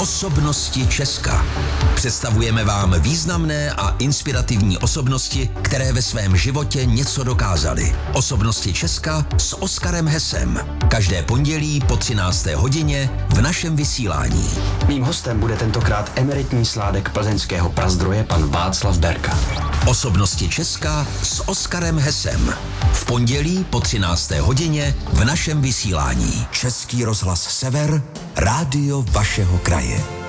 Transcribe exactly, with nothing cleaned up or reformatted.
Osobnosti Česka. Představujeme vám významné a inspirativní osobnosti, které ve svém životě něco dokázaly. Osobnosti Česka s Oskarem Hesem. Každé pondělí po třinácté hodině v našem vysílání. Mým hostem bude tentokrát emeritní sládek plzeňského prazdroje pan Václav Berka. Osobnosti Česka s Oskarem Hesem. V pondělí po třinácté hodině v našem vysílání. Český rozhlas Sever, rádio vašeho kraje.